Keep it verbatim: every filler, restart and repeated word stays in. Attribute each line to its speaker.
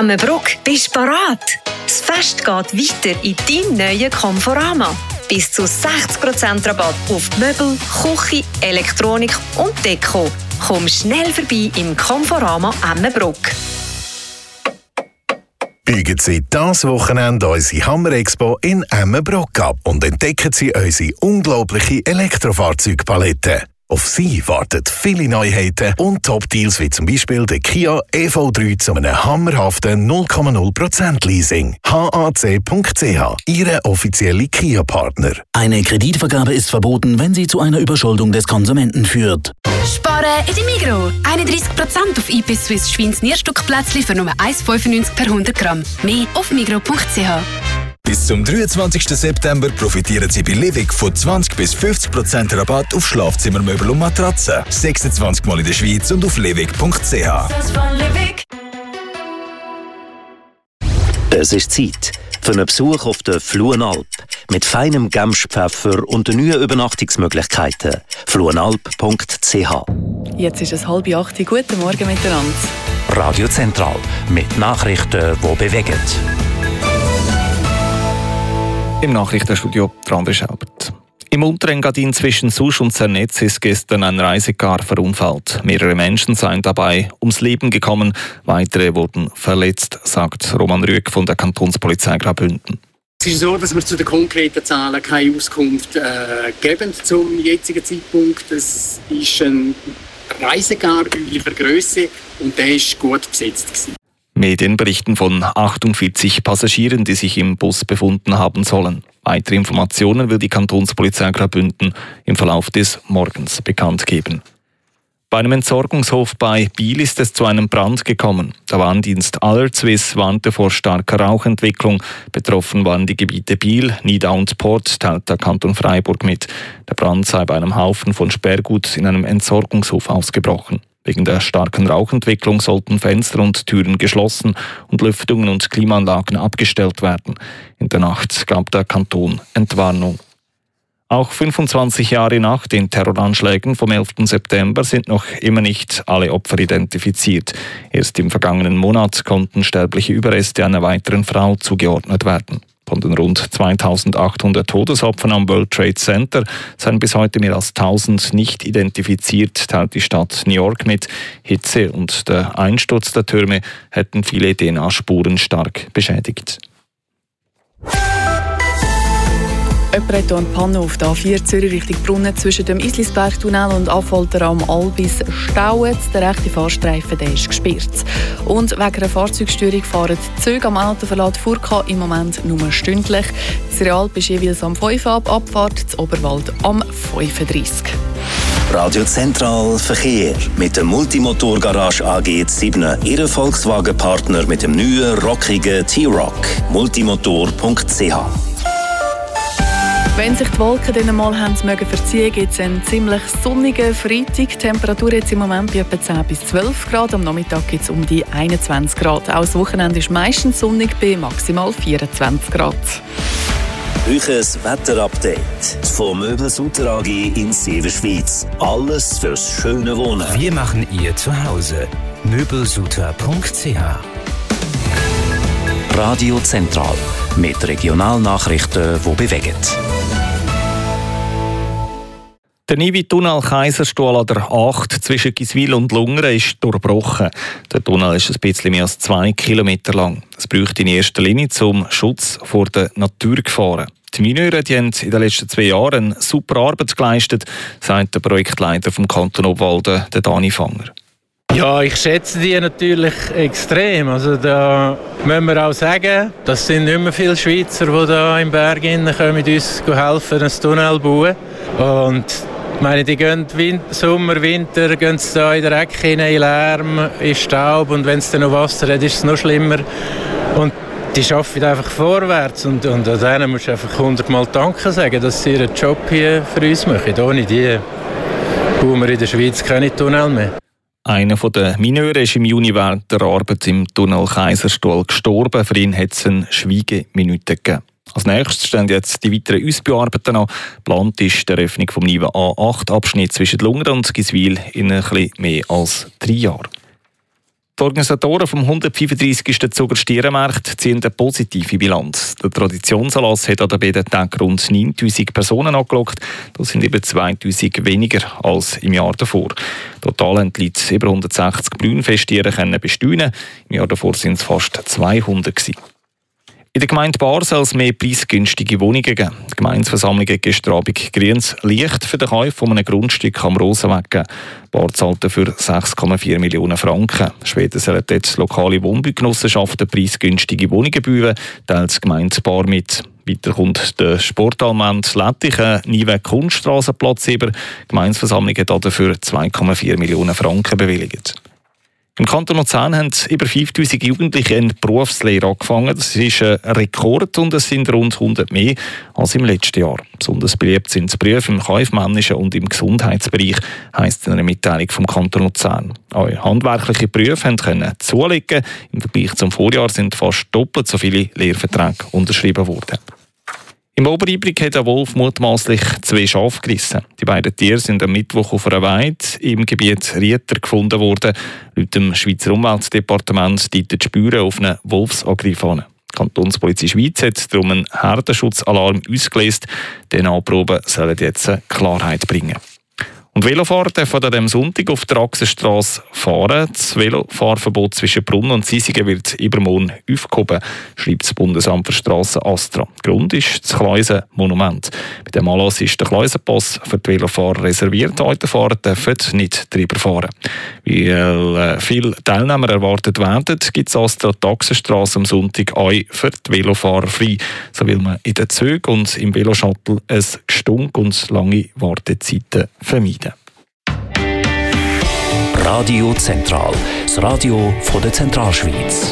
Speaker 1: Emmenbruck, bist du bereit? Das Fest geht weiter in deinem neuen Conforama. Bis zu sechzig Prozent Rabatt auf Möbel, Küche, Elektronik und Deko. Komm schnell vorbei im Conforama Emmenbruck.
Speaker 2: Biegen Sie dieses Wochenende unsere Hammer-Expo in Emmenbruck ab und entdecken Sie unsere unglaubliche Elektrofahrzeugpalette. Auf Sie warten viele Neuheiten und Top-Deals wie zum Beispiel der Kia E V drei zu einem hammerhaften null Komma null Prozent Leasing. H A C Punkt C H, Ihre offizielle Kia-Partner.
Speaker 3: Eine Kreditvergabe ist verboten, wenn sie zu einer Überschuldung des Konsumenten führt.
Speaker 4: Sparen in der Migros. einunddreissig Prozent auf I P Swiss Schweins Nierstückplätzchen für nur eins Komma fünfundneunzig per hundert Gramm. Mehr auf migros punkt c h.
Speaker 5: Bis zum dreiundzwanzigsten September profitieren Sie bei Livig von zwanzig bis fünfzig Prozent Rabatt auf Schlafzimmermöbel und Matratzen. sechsundzwanzig Mal in der Schweiz und auf livig punkt c h.
Speaker 3: Es ist Zeit für einen Besuch auf der Fluenalp mit feinem Gemspfeffer und den neuen Übernachtungsmöglichkeiten. fluenalp punkt c h.
Speaker 6: Jetzt ist es halb acht. Guten Morgen miteinander.
Speaker 3: Radio Zentral mit Nachrichten, die bewegen.
Speaker 7: Im Nachrichtenstudio André Schelbert. Im Unterengadin zwischen Susch und Zernetz ist gestern ein Reisecar verunfallt. Mehrere Menschen seien dabei ums Leben gekommen, weitere wurden verletzt, sagt Roman Rüegg von der Kantonspolizei Graubünden.
Speaker 8: Es ist so, dass wir zu den konkreten Zahlen keine Auskunft äh, geben zum jetzigen Zeitpunkt. Es ist ein Reisecar üblicher Größe und der ist gut besetzt gewesen.
Speaker 7: Medien berichten von achtundvierzig Passagieren, die sich im Bus befunden haben sollen. Weitere Informationen will die Kantonspolizei Graubünden im Verlauf des Morgens bekannt geben. Bei einem Entsorgungshof bei Biel ist es zu einem Brand gekommen. Der Warndienst Allerswiss warnte vor starker Rauchentwicklung. Betroffen waren die Gebiete Biel, Nidau und Port, teilt der Kanton Freiburg mit. Der Brand sei bei einem Haufen von Sperrgut in einem Entsorgungshof ausgebrochen. Wegen der starken Rauchentwicklung sollten Fenster und Türen geschlossen und Lüftungen und Klimaanlagen abgestellt werden. In der Nacht gab der Kanton Entwarnung. Auch fünfundzwanzig Jahre nach den Terroranschlägen vom elften September sind noch immer nicht alle Opfer identifiziert. Erst im vergangenen Monat konnten sterbliche Überreste einer weiteren Frau zugeordnet werden. Von den rund zweitausendachthundert Todesopfern am World Trade Center seien bis heute mehr als tausend nicht identifiziert, teilt die Stadt New York mit. Hitze und der Einsturz der Türme hätten viele D N A-Spuren stark beschädigt.
Speaker 6: Jemand hat eine Panne auf der A vier Zürich Richtung Brunnen zwischen dem Islisbergtunnel und Affolter am Albis stauen. Der rechte Fahrstreifen der ist gesperrt. Und wegen einer Fahrzeugstörung fahren die Züge am Autoverlad Furka im Moment nur stündlich. Das Realp ist jeweils am fünf ab, Abfahrt, das Oberwald am fünfunddreissig.
Speaker 3: Radio Zentral Verkehr mit der Multimotor-Garage A G sieben, Ihr Volkswagen-Partner mit dem neuen, rockigen T-Roc. multimotor punkt c h.
Speaker 6: Wenn sich die Wolken dann mal haben mögen verziehen, gibt es einen ziemlich sonnigen Freitag. Die Temperatur jetzt im Moment bei etwa zehn bis zwölf Grad. Am Nachmittag gibt es um die einundzwanzig Grad. Auch das Wochenende ist meistens sonnig bei maximal vierundzwanzig Grad.
Speaker 3: Euches Wetterupdate von Möbelsutter A G in Severschweiz. Alles fürs schöne Wohnen.
Speaker 9: Wir machen ihr zu Hause. möbelsutter punkt c h.
Speaker 3: Radio Zentral mit Regionalnachrichten, die bewegen.
Speaker 7: Der Nivi-Tunnel Kaiserstuhl an der acht zwischen Giswil und Lungern ist durchbrochen. Der Tunnel ist ein bisschen mehr als zwei Kilometer lang. Es braucht in erster Linie zum Schutz vor der Naturgefahren. Die Mineure die haben in den letzten zwei Jahren super Arbeit geleistet, sagt der Projektleiter vom Kanton Obwalden, der Dani Fanger.
Speaker 10: Ja, ich schätze die natürlich extrem. Also da müssen wir auch sagen, das sind nicht mehr viele Schweizer, die da im Berg kommen, uns helfen, einen Tunnel zu bauen. Und ich meine, die gehen Winter, Sommer, Winter, gehen sie da in den Dreck hinein, in Lärm, in Staub, und wenn es dann noch Wasser hat, ist es noch schlimmer. Und die arbeiten einfach vorwärts, und, und an denen musst du einfach hundertmal Danke sagen, dass sie ihren Job hier für uns machen. Ohne die bauen wir in der Schweiz keine Tunnel mehr.
Speaker 7: Einer der Mineure ist im Juni während der Arbeit im Tunnel Kaiserstuhl gestorben. Für ihn hat es eine Schweigeminute gegeben. Als nächstes stehen jetzt die weiteren Ausbauarbeiten an. Geplant ist die Eröffnung des neuen A acht Abschnitt zwischen Lungern und Giswil in ein bisschen mehr als drei Jahren. Die Organisatoren vom hundertfünfunddreißigsten Zuger Stierenmarkt ziehen eine positive Bilanz. Der Traditionsanlass hat an den beiden Tagen rund neuntausend Personen angelockt. Das sind über zweitausend weniger als im Jahr davor. Total haben die Leute über hundertsechzig Blühenfesttiere besteuern. Im Jahr davor sind es fast zweihundert gewesen. In der Gemeinde Baar soll es mehr preisgünstige Wohnungen geben. Die Gemeindeversammlung hat gestern Abend grünes Licht für den Kauf von einem Grundstück am Rosenweg gegeben. Baar zahlt dafür sechs Komma vier Millionen Franken. Später sollen dort lokale Wohnbaugenossenschaften preisgünstige Wohnungen bauen, teilt die Gemeinde Baar mit. Weiter kommt der Sportalmend Lettich einen Nieweg Kunststrassenplatz über. Die Gemeindeversammlung hat dafür zwei Komma vier Millionen Franken bewilligt. Im Kanton Luzern haben über fünftausend Jugendliche in Berufslehre angefangen. Das ist ein Rekord und es sind rund hundert mehr als im letzten Jahr. Besonders beliebt sind die Berufe im kaufmännischen und im Gesundheitsbereich, heisst in einer Mitteilung vom Kanton Luzern. Auch handwerkliche Berufe können zulegen. Im Vergleich zum Vorjahr sind fast doppelt so viele Lehrverträge unterschrieben worden. Im Oberibrig hat ein Wolf mutmaßlich zwei Schafe gerissen. Die beiden Tiere sind am Mittwoch auf einer Weide im Gebiet Rieter gefunden worden. Laut dem Schweizer Umweltdepartement deuten die Spuren auf einen Wolfsangriff an. Die Kantonspolizei Schweiz hat darum einen Herdenschutzalarm ausgelöst. Die Anproben sollen jetzt Klarheit bringen. Und Velofahrer dürfen an diesem Sonntag auf der Achsenstrasse fahren. Das Velofahrverbot zwischen Brunnen und Sisingen wird übermorgen aufgehoben, schreibt das Bundesamt für Strassen Astra. Grund ist das Kleusen-Monument. Bei dem Anlass ist der Kleusenpass für die Velofahrer reserviert. Autofahrer dürfen nicht drüber fahren. Weil äh, viele Teilnehmer erwartet werden, gibt es Astra die Achsenstrasse am Sonntag auch für die Velofahrer frei. So will man in den Zügen und im Veloshuttle ein Gestunk und lange Wartezeiten vermeiden.
Speaker 3: Radio Zentral, das Radio von der Zentralschweiz.